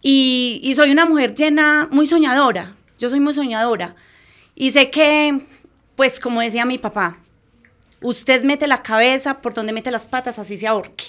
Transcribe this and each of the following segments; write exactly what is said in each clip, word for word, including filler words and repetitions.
y, y soy una mujer llena, muy soñadora, yo soy muy soñadora, y sé que, pues como decía mi papá, usted mete la cabeza por donde mete las patas, así se ahorque.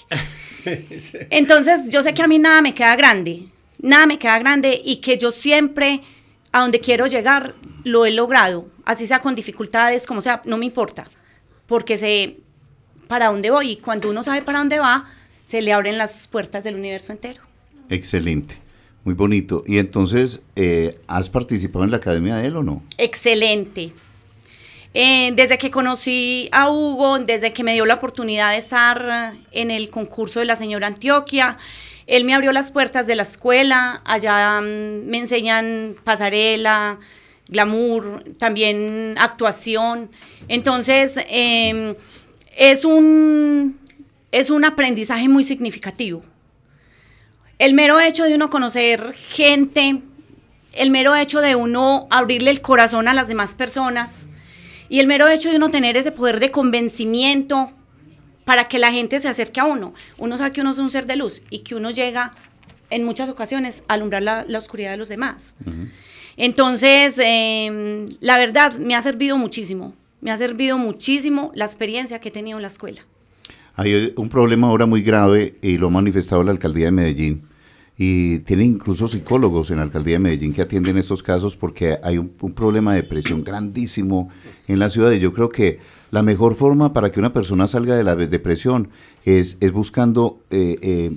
Entonces yo sé que a mí nada me queda grande, nada me queda grande, y que yo siempre, a donde quiero llegar, lo he logrado, así sea con dificultades, como sea, no me importa, porque sé para dónde voy, y cuando uno sabe para dónde va, se le abren las puertas del universo entero. Excelente, muy bonito. Y entonces, eh, ¿has participado en la academia de él o no? Excelente. Eh, desde que conocí a Hugo, desde que me dio la oportunidad de estar en el concurso de la señora Antioquia, él me abrió las puertas de la escuela, allá um, me enseñan pasarela, glamour, también actuación. Entonces, eh, es un, es un aprendizaje muy significativo. El mero hecho de uno conocer gente, el mero hecho de uno abrirle el corazón a las demás personas, y el mero hecho de uno tener ese poder de convencimiento para que la gente se acerque a uno. Uno sabe que uno es un ser de luz y que uno llega en muchas ocasiones a alumbrar la, la oscuridad de los demás. Uh-huh. Entonces, eh, la verdad, me ha servido muchísimo. Me ha servido muchísimo la experiencia que he tenido en la escuela. Hay un problema ahora muy grave y lo ha manifestado la alcaldía de Medellín. Y tiene incluso psicólogos en la alcaldía de Medellín que atienden estos casos porque hay un, un problema de depresión grandísimo en la ciudad. Y yo creo que la mejor forma para que una persona salga de la depresión es, es buscando eh, eh,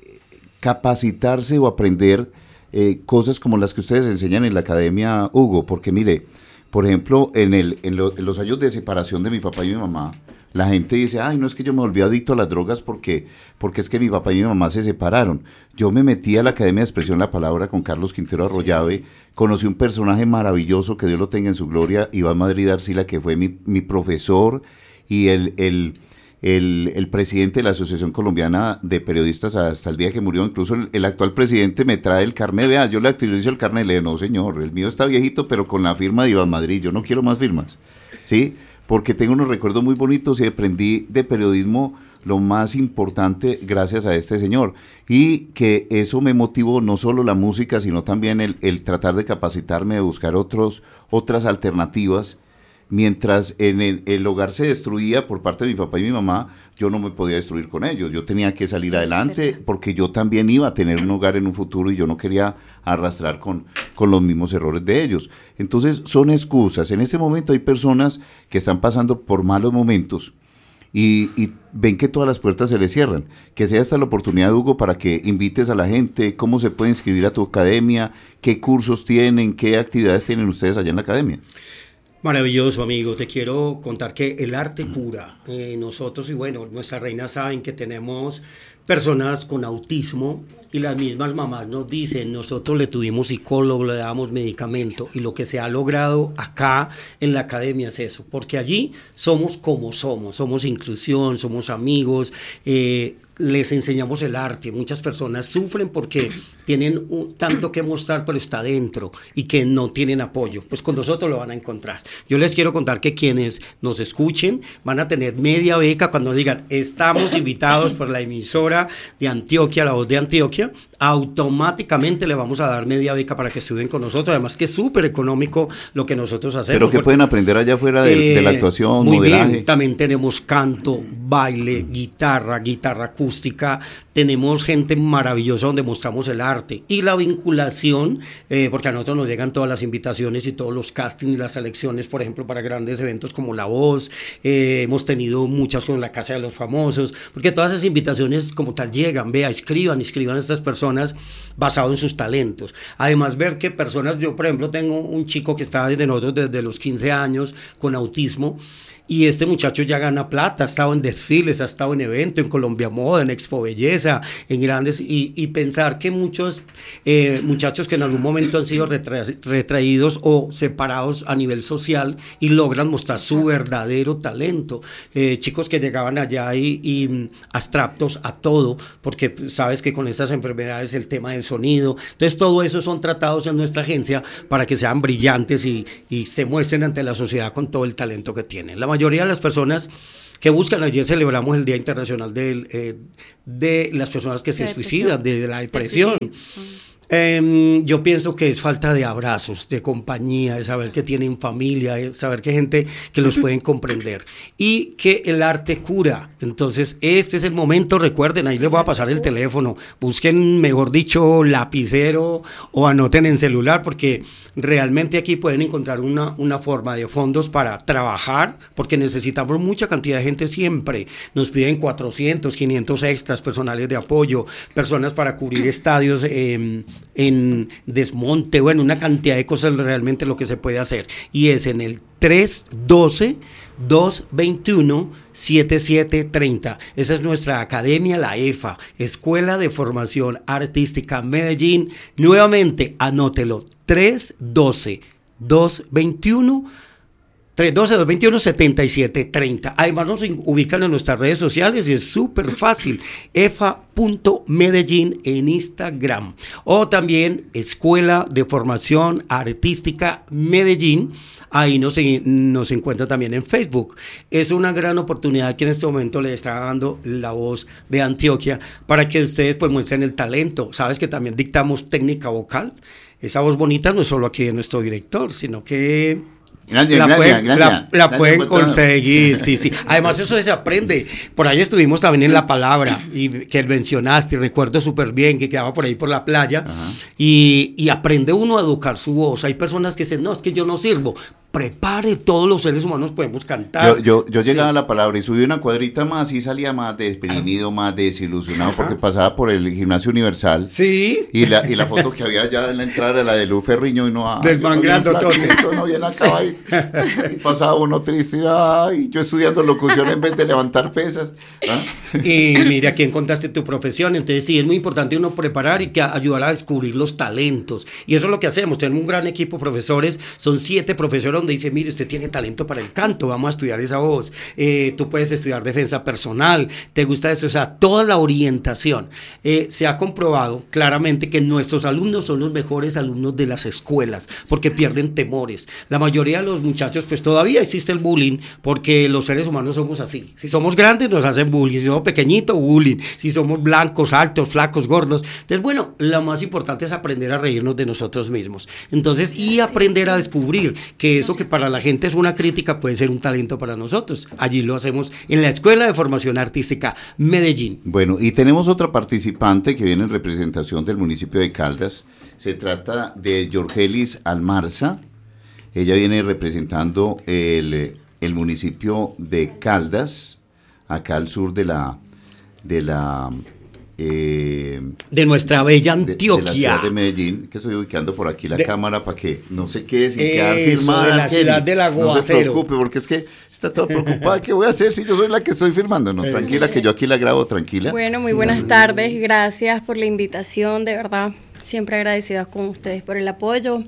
capacitarse o aprender eh, cosas como las que ustedes enseñan en la academia, Hugo. Porque mire, por ejemplo, en, el, en, lo, en los años de separación de mi papá y mi mamá, la gente dice, ay, no es que yo me volví adicto a las drogas porque, porque es que mi papá y mi mamá se separaron. Yo me metí a la Academia de Expresión La Palabra con Carlos Quintero Arroyave, conocí un personaje maravilloso, que Dios lo tenga en su gloria, Iván Madrid Arcila, que fue mi, mi profesor y el, el, el, el presidente de la Asociación Colombiana de Periodistas hasta el día que murió. Incluso el, el actual presidente me trae el carnet, vea, yo le actualizo el carnet y le digo, no señor, el mío está viejito, pero con la firma de Iván Madrid, yo no quiero más firmas, ¿sí? Porque tengo unos recuerdos muy bonitos y aprendí de periodismo lo más importante gracias a este señor. Y que eso me motivó no solo la música, sino también el, el tratar de capacitarme, de buscar otros, otras alternativas. Mientras en el, el hogar se destruía por parte de mi papá y mi mamá, yo no me podía destruir con ellos. Yo tenía que salir adelante porque yo también iba a tener un hogar en un futuro y yo no quería arrastrar con, con los mismos errores de ellos. Entonces son excusas. En este momento hay personas que están pasando por malos momentos y, y ven que todas las puertas se les cierran. Que sea esta la oportunidad, Hugo, para que invites a la gente, cómo se puede inscribir a tu academia, qué cursos tienen, qué actividades tienen ustedes allá en la academia. Maravilloso, amigo. Te quiero contar que el arte cura. Eh, nosotros, y bueno, nuestras reinas saben que tenemos personas con autismo y las mismas mamás nos dicen, nosotros le tuvimos psicólogo, le damos medicamento, y lo que se ha logrado acá en la academia es eso, porque allí somos como somos, somos inclusión, somos amigos, eh, les enseñamos el arte. Muchas personas sufren porque tienen un, tanto que mostrar, pero está dentro y que no tienen apoyo. Pues con nosotros lo van a encontrar. Yo les quiero contar que quienes nos escuchen van a tener media beca cuando digan, estamos invitados por la emisora de Antioquia, La Voz de Antioquia, automáticamente le vamos a dar media beca para que estudien con nosotros. Además que es súper económico lo que nosotros hacemos. ¿Pero qué porque, pueden aprender allá afuera de, eh, de la actuación, muy modelaje? Bien, también tenemos canto, baile, guitarra, guitarra acústica. Tenemos gente maravillosa donde mostramos el arte y la vinculación, eh, porque a nosotros nos llegan todas las invitaciones y todos los castings, las selecciones, por ejemplo, para grandes eventos como La Voz. Eh, hemos tenido muchas con la Casa de los Famosos, porque todas esas invitaciones como tal llegan, vea, escriban, escriban a estas personas basado en sus talentos. Además, ver que personas, yo por ejemplo tengo un chico que está desde nosotros desde los quince años con autismo, y este muchacho ya gana plata, ha estado en desfiles, ha estado en eventos, en Colombia Moda, en Expo Belleza, en grandes, y, y pensar que muchos eh, muchachos que en algún momento han sido retra, retraídos o separados a nivel social y logran mostrar su verdadero talento. Eh, chicos que llegaban allá y, y abstractos a todo, porque sabes que con estas enfermedades el tema del sonido, entonces todo eso son tratados en nuestra agencia para que sean brillantes y, y se muestren ante la sociedad con todo el talento que tienen. La La mayoría de las personas que buscan, ayer celebramos el Día Internacional de, eh, de las personas que se suicidan, de, de la depresión. Eh, yo pienso que es falta de abrazos, de compañía, de saber que tienen familia, de saber que hay gente que los pueden comprender y que el arte cura. Entonces, este es el momento, recuerden, ahí les voy a pasar el teléfono, busquen, mejor dicho, lapicero o anoten en celular, porque realmente aquí pueden encontrar una, una forma de fondos para trabajar, porque necesitamos mucha cantidad de gente siempre. Nos piden cuatrocientos, quinientos extras, personales de apoyo, personas para cubrir estadios eh, en desmonte, bueno, una cantidad de cosas realmente lo que se puede hacer. Y es en el tres uno dos, dos dos uno, siete siete tres cero. Esa es nuestra academia, la E F A, Escuela de Formación Artística Medellín. Nuevamente, anótelo, tres uno dos, dos dos uno, tres uno dos, dos dos uno, siete siete tres cero. Además nos ubican en nuestras redes sociales y es súper fácil, efa punto medellín en Instagram, o también Escuela de Formación Artística Medellín. Ahí nos, nos encuentra también en Facebook. Es una gran oportunidad que en este momento le está dando La Voz de Antioquia para que ustedes pues muestren el talento. Sabes que también dictamos técnica vocal. Esa voz bonita no es solo aquí de nuestro director, sino que Gracias, la, gracias, pueden, gracias, la, la gracias, pueden conseguir, sí, sí. Además eso se aprende. Por ahí estuvimos también en La Palabra y que mencionaste, y recuerdo súper bien que quedaba por ahí por la playa y, y aprende uno a educar su voz. Hay personas que dicen, no, es que yo no sirvo. Prepare, todos los seres humanos podemos cantar. Yo, yo, yo llegaba sí. a La Palabra y subí una cuadrita más y salía más deprimido, más desilusionado, porque pasaba por el Gimnasio Universal. Sí. Y la, y la foto que había ya en la entrada era la de Luz Ferriño y no. Del man grandotote. No bien acá sí. y, y pasaba uno triste. Y, ay, yo estudiando locución en vez de levantar pesas. ¿Ah? Y mira, aquí encontraste tu profesión. Entonces, sí, es muy importante uno preparar y que ayudar a descubrir los talentos. Y eso es lo que hacemos. Tenemos un gran equipo de profesores. Son siete profesores donde dice, mire, usted tiene talento para el canto, vamos a estudiar esa voz, eh, tú puedes estudiar defensa personal, te gusta eso, o sea, toda la orientación. Eh, se ha comprobado claramente que nuestros alumnos son los mejores alumnos de las escuelas, porque pierden temores. La mayoría de los muchachos, pues todavía existe el bullying, porque los seres humanos somos así. Si somos grandes, nos hacen bullying, si somos pequeñitos, bullying, si somos blancos, altos, flacos, gordos. Entonces, bueno, lo más importante es aprender a reírnos de nosotros mismos. Entonces, y aprender a descubrir que eso que para la gente es una crítica puede ser un talento para nosotros. Allí lo hacemos en la Escuela de Formación Artística Medellín. Bueno, y tenemos otra participante que viene en representación del municipio de Caldas. Se trata de Yorgelis Almarza. Ella viene representando el, el municipio de Caldas, acá al sur de la de la Eh, de nuestra bella Antioquia. De, de la ciudad de Medellín, que estoy ubicando por aquí la de, cámara para que no se quede sin eso, quedar firmada. De la ciudad del aguacero. No se preocupe, porque es que está toda preocupada. ¿Qué voy a hacer si yo soy la que estoy firmando? No, tranquila, que yo aquí la grabo, tranquila. Bueno, muy buenas tardes. Gracias por la invitación, de verdad. Siempre agradecida con ustedes por el apoyo.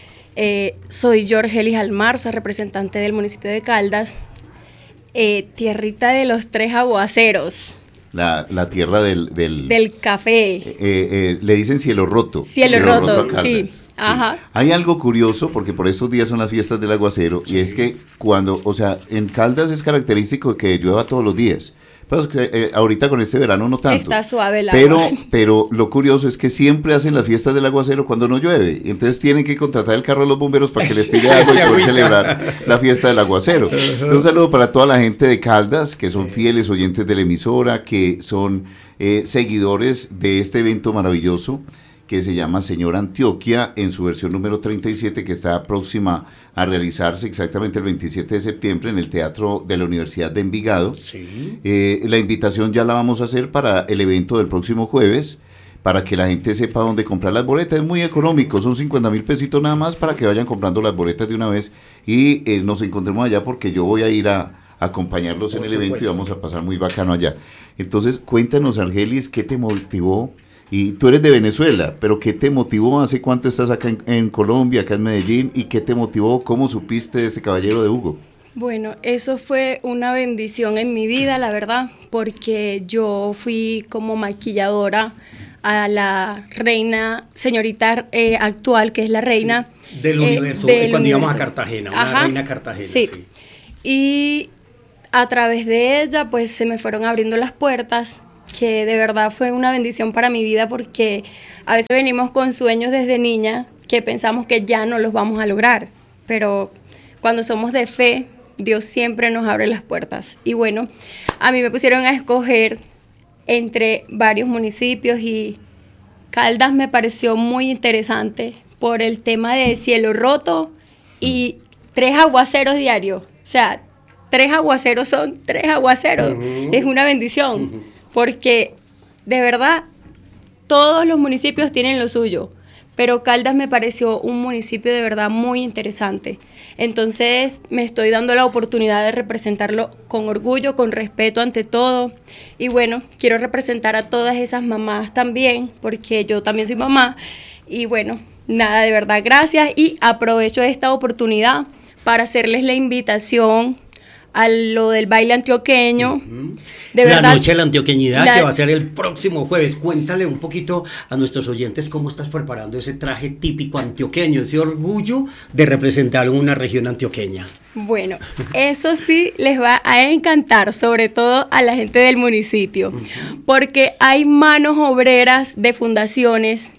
Eh, soy Yorgelis Almarza, representante del municipio de Caldas, eh, tierrita de los tres aguaceros. La, la tierra del... Del, del café. Eh, eh, le dicen cielo roto. Cielo, cielo roto, roto sí. sí. Ajá. Hay algo curioso, porque por estos días son las fiestas del aguacero, sí. y es que cuando, o sea, en Caldas es característico que llueva todos los días. Pues que eh, ahorita con este verano no tanto. Está suave el pero, agua. Pero lo curioso es que siempre hacen las fiestas del aguacero cuando no llueve. Entonces tienen que contratar el carro de los bomberos para que les tire agua y poder celebrar la fiesta del aguacero. Entonces, un saludo para toda la gente de Caldas, que son fieles oyentes de la emisora, que son eh, seguidores de este evento maravilloso que se llama Señor Antioquia, en su versión número treinta y siete, que está próxima a realizarse exactamente el veintisiete de septiembre en el Teatro de la Universidad de Envigado. Sí. Eh, la invitación ya la vamos a hacer para el evento del próximo jueves, para que la gente sepa dónde comprar las boletas. Es muy económico, son cincuenta mil pesitos nada más para que vayan comprando las boletas de una vez y eh, nos encontremos allá, porque yo voy a ir a, a acompañarlos Por en el supuesto. evento y vamos a pasar muy bacano allá. Entonces, cuéntanos, Argelis, ¿qué te motivó? Y tú eres de Venezuela, pero ¿qué te motivó? ¿Hace cuánto estás acá en, en Colombia, acá en Medellín? ¿Y qué te motivó? ¿Cómo supiste de ese caballero de Hugo? Bueno, eso fue una bendición en mi vida, la verdad, porque yo fui como maquilladora a la reina, señorita eh, actual, que es la reina. Sí, del universo, eh, del cuando universo. íbamos a Cartagena, una Ajá, reina Cartagena. Sí. sí, y a través de ella, pues se me fueron abriendo las puertas que de verdad fue una bendición para mi vida, porque a veces venimos con sueños desde niña que pensamos que ya no los vamos a lograr, pero cuando somos de fe, Dios siempre nos abre las puertas. Y bueno, a mí me pusieron a escoger entre varios municipios y Caldas me pareció muy interesante por el tema de cielo roto y tres aguaceros diarios. O sea, tres aguaceros son tres aguaceros. Uh-huh. Es una bendición, uh-huh. porque de verdad todos los municipios tienen lo suyo, pero Caldas me pareció un municipio de verdad muy interesante. Entonces me estoy dando la oportunidad de representarlo con orgullo, con respeto ante todo. Y bueno, quiero representar a todas esas mamás también, porque yo también soy mamá. Y bueno, nada, de verdad, gracias. Y aprovecho esta oportunidad para hacerles la invitación a lo del baile antioqueño. Uh-huh. De la verdad, noche de la antioqueñidad, la, que va a ser el próximo jueves. Cuéntale un poquito a nuestros oyentes cómo estás preparando ese traje típico antioqueño, ese orgullo de representar una región antioqueña. Bueno, eso sí les va a encantar, sobre todo a la gente del municipio, uh-huh. porque hay manos obreras de fundaciones,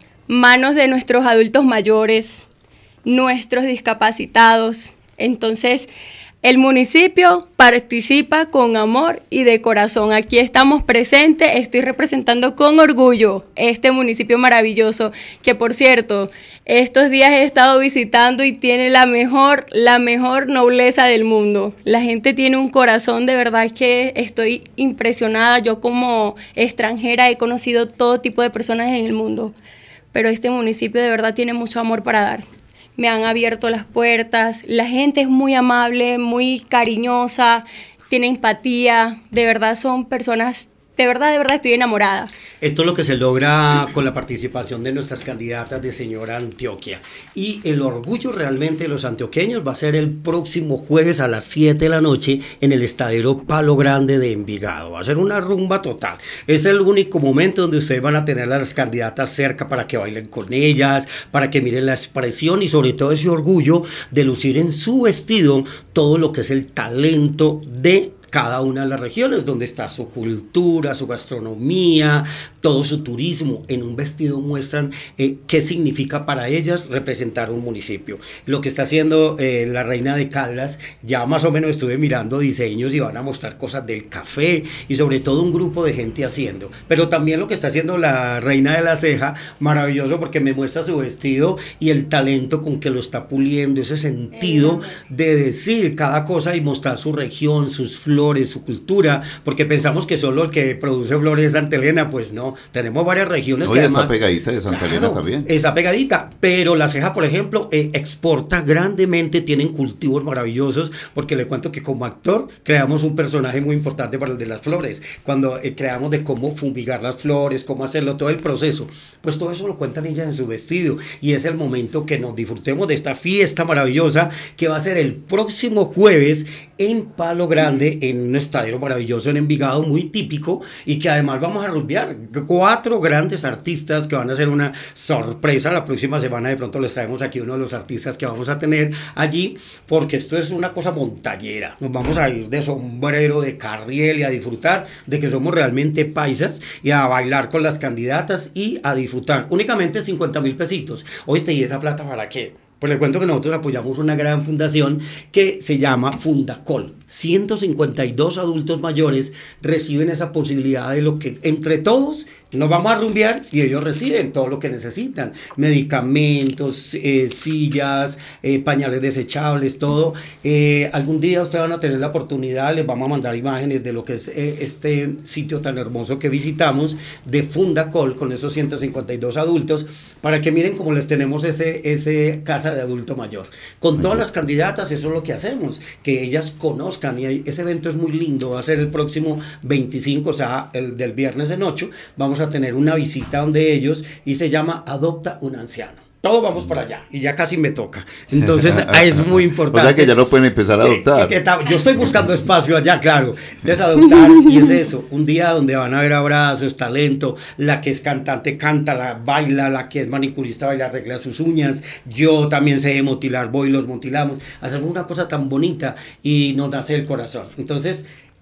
manos de nuestros adultos mayores, nuestros discapacitados. Entonces, el municipio participa con amor y de corazón. Aquí estamos presentes, estoy representando con orgullo este municipio maravilloso, que por cierto, estos días he estado visitando y tiene la mejor, la mejor nobleza del mundo. La gente tiene un corazón, de verdad que estoy impresionada. Yo como extranjera he conocido todo tipo de personas en el mundo, pero este municipio de verdad tiene mucho amor para dar. Me han abierto las puertas, la gente es muy amable, muy cariñosa, tiene empatía, de verdad son personas, de verdad, de verdad estoy enamorada. Esto es lo que se logra con la participación de nuestras candidatas de Señora Antioquia. Y el orgullo realmente de los antioqueños va a ser el próximo jueves a las siete de la noche en el Estadero Palo Grande de Envigado. Va a ser una rumba total. Es el único momento donde ustedes van a tener a las candidatas cerca para que bailen con ellas, para que miren la expresión y sobre todo ese orgullo de lucir en su vestido todo lo que es el talento de cada una de las regiones, donde está su cultura, su gastronomía, todo su turismo. En un vestido muestran eh, qué significa para ellas representar un municipio. Lo que está haciendo eh, la reina de Caldas, ya más o menos estuve mirando diseños y van a mostrar cosas del café y sobre todo un grupo de gente haciendo. Pero también lo que está haciendo la reina de la ceja, maravilloso porque me muestra su vestido y el talento con que lo está puliendo, ese sentido de decir cada cosa y mostrar su región, sus flores, su cultura, porque pensamos que solo el que produce flores es Santa Elena. Pues no, tenemos varias regiones. Oye, que además, está pegadita de Santa claro, Elena también. Está pegadita, pero la ceja, por ejemplo, eh, exporta grandemente, tienen cultivos maravillosos, porque le cuento que como actor creamos un personaje muy importante para el de las flores, cuando eh, creamos de cómo fumigar las flores, cómo hacerlo, todo el proceso, pues todo eso lo cuentan ellas en su vestido, y es el momento que nos disfrutemos de esta fiesta maravillosa que va a ser el próximo jueves en Palo Grande, en un estadio maravilloso en Envigado, muy típico, y que además vamos a rumbear cuatro grandes artistas que van a ser una sorpresa. La próxima semana de pronto les traemos aquí uno de los artistas que vamos a tener allí, porque esto es una cosa montañera. Nos vamos a ir de sombrero, de carriel y a disfrutar de que somos realmente paisas y a bailar con las candidatas y a disfrutar. Únicamente cincuenta mil pesitos. Oíste, ¿y esa plata para qué? Pues les cuento que nosotros apoyamos una gran fundación que se llama Fundacol. ciento cincuenta y dos adultos mayores reciben esa posibilidad de lo que entre todos nos vamos a rumbear y ellos reciben todo lo que necesitan. Medicamentos, eh, sillas, eh, pañales desechables, todo. Eh, algún día ustedes van a tener la oportunidad, les vamos a mandar imágenes de lo que es eh, este sitio tan hermoso que visitamos de Fundacol con esos ciento cincuenta y dos adultos, para que miren cómo les tenemos ese, ese casa de adulto mayor. Con todas las candidatas, eso es lo que hacemos, que ellas conozcan, y ese evento es muy lindo. Va a ser el próximo veinticinco, o sea, el del viernes en ocho, vamos a tener una visita donde ellos, y se llama Adopta un Anciano. Todos vamos para allá y ya casi me toca. Entonces es muy importante. O sea que ya no pueden empezar a adoptar. Eh, eh, yo estoy buscando espacio allá, claro. Desadoptar, y es eso, un día donde van a haber abrazos, talento. La que es cantante canta, la baila, la que es manicurista baila, arregla sus uñas. Yo también sé motilar, voy y los motilamos. Hacemos una cosa tan bonita y nos nace el corazón. Entonces,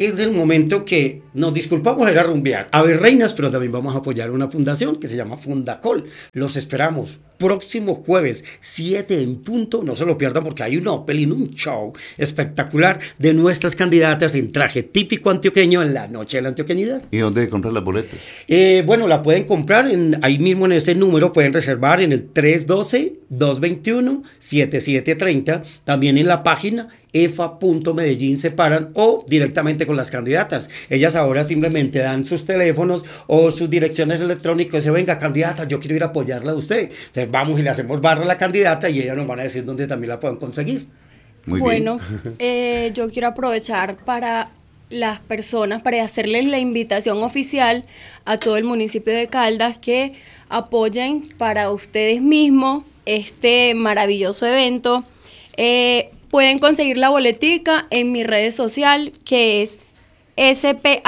es el momento que nos disculpamos de ir a rumbear, a ver reinas, pero también vamos a apoyar una fundación que se llama Fundacol. Los esperamos próximo jueves, siete en punto, no se lo pierdan porque hay un opening, un show espectacular de nuestras candidatas en traje típico antioqueño en la noche de la antioqueñidad. ¿Y dónde comprar las boletas? Eh, bueno, la pueden comprar en, ahí mismo en ese número, pueden reservar en el tres uno dos, dos dos uno, siete siete tres cero, también en la página efa punto medellín separan o directamente con las candidatas. Ellas ahora simplemente dan sus teléfonos o sus direcciones electrónicas y dicen, venga candidata, yo quiero ir a apoyarla a usted. Entonces vamos y le hacemos barra a la candidata y ellas nos van a decir dónde también la pueden conseguir. Muy bueno, bien. eh, yo quiero aprovechar para las personas, para hacerles la invitación oficial a todo el municipio de Caldas que apoyen para ustedes mismos este maravilloso evento. Eh, Pueden conseguir la boletica en mi red social que es S P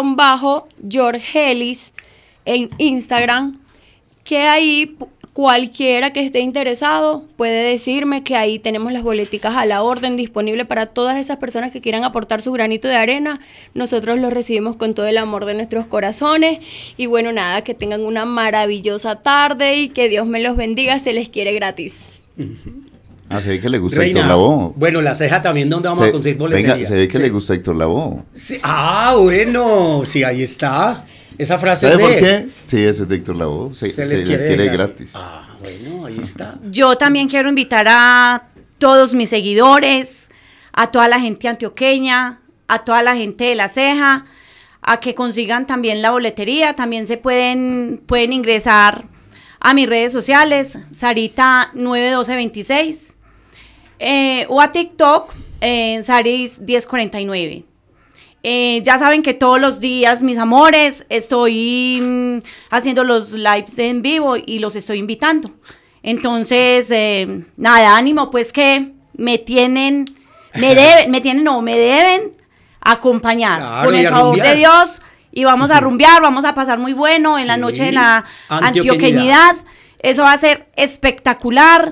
A-Jorgelis en Instagram, que ahí cualquiera que esté interesado puede decirme que ahí tenemos las boleticas a la orden disponible para todas esas personas que quieran aportar su granito de arena. Nosotros los recibimos con todo el amor de nuestros corazones y bueno, nada, que tengan una maravillosa tarde y que Dios me los bendiga, se les quiere gratis. Uh-huh. Ah, se ve que le gusta Reina, Héctor Lavoe. Bueno, la ceja también, ¿dónde vamos se, a conseguir boletería? Venga, se ve que sí. le gusta Héctor Lavoe. Sí. Ah, bueno, sí, ahí está. Esa frase ¿Sabe es por de qué? Sí, ese es de Héctor Lavoe. Se, se, se les, les quiere, quiere gratis. gratis. Ah, bueno, ahí está. Yo también quiero invitar a todos mis seguidores, a toda la gente antioqueña, a toda la gente de La Ceja, a que consigan también la boletería. También se pueden, pueden ingresar a mis redes sociales, Sarita nueve uno dos veintiséis. Eh, o a TikTok, eh, Saris diez cuarenta y nueve. Eh, ya saben que todos los días, mis amores, estoy mmm, haciendo los lives en vivo y los estoy invitando. Entonces, eh, nada, ánimo, pues que me tienen, me deben, me tienen, no, me deben acompañar. Claro, con el favor rumbear. de Dios, y vamos a rumbear, vamos a pasar muy bueno en sí, la noche de la antioqueñidad. antioqueñidad. Eso va a ser espectacular.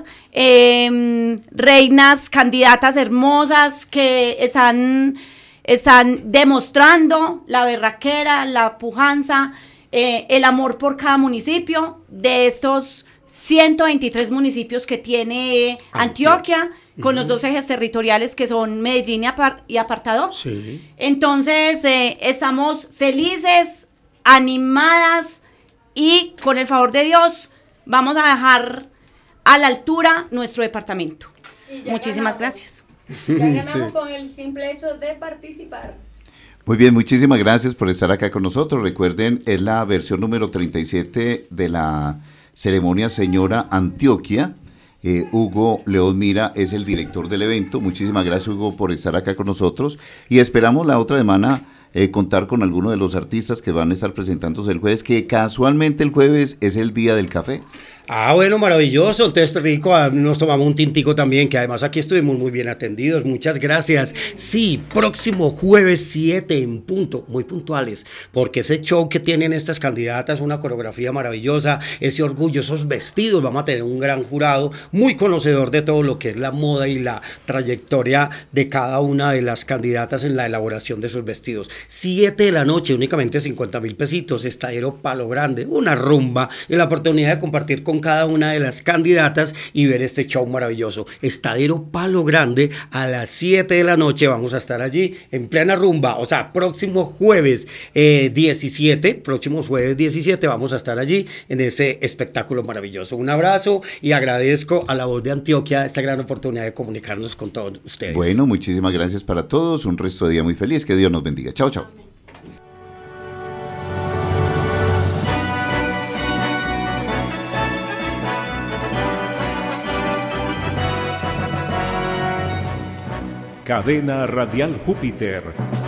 Eh, reinas, candidatas hermosas que están, están demostrando la berraquera, la pujanza, eh, el amor por cada municipio de estos ciento veintitrés municipios que tiene Antioquia, Antioquia con uh-huh. los dos ejes territoriales que son Medellín y, apar- y Apartadó. Sí. Entonces, eh, estamos felices, animadas y con el favor de Dios vamos a dejar a la altura nuestro departamento. Muchísimas ganamos. gracias. Ya ganamos Sí. con el simple hecho de participar. Muy bien, muchísimas gracias por estar acá con nosotros. Recuerden, es la versión número treinta y siete de la ceremonia Señora Antioquia. Eh, Hugo León Mira es el director del evento. Muchísimas gracias, Hugo, por estar acá con nosotros. Y esperamos la otra semana eh, contar con alguno de los artistas que van a estar presentándose el jueves, que casualmente el jueves es el día del café. Ah, bueno, maravilloso. Entonces, rico, nos tomamos un tintico también, que además aquí estuvimos muy bien atendidos. Muchas gracias. Sí, próximo jueves siete en punto, muy puntuales, porque ese show que tienen estas candidatas, una coreografía maravillosa, ese orgullo, esos vestidos, vamos a tener un gran jurado muy conocedor de todo lo que es la moda y la trayectoria de cada una de las candidatas en la elaboración de sus vestidos. Siete de la noche, únicamente cincuenta mil pesitos, Estadero Palo Grande, una rumba y la oportunidad de compartir con cada una de las candidatas y ver este show maravilloso. Estadero Palo Grande a las siete de la noche, vamos a estar allí en plena rumba, o sea, próximo jueves eh, diecisiete, próximo jueves diecisiete vamos a estar allí en ese espectáculo maravilloso. Un abrazo y agradezco a La Voz de Antioquia esta gran oportunidad de comunicarnos con todos ustedes. Bueno, muchísimas gracias para todos, un resto de día muy feliz, que Dios nos bendiga. Chao, chao. Cadena Radial Júpiter.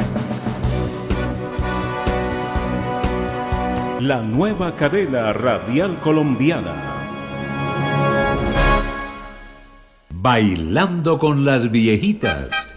La nueva cadena radial colombiana. Bailando con las viejitas.